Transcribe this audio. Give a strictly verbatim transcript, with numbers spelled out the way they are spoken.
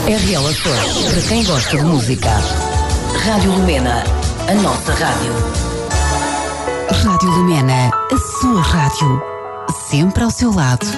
R L Açores, para quem gosta de música. Rádio Lumena, a nossa rádio. Rádio Lumena, a sua rádio. Sempre ao seu lado.